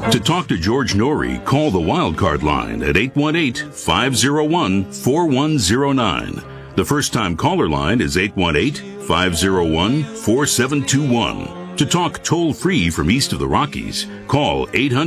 To talk to George Norrie, call the Wildcard line at 818-501-4109. The first-time caller line is 818-501-4721. To talk toll-free from east of the Rockies, call 800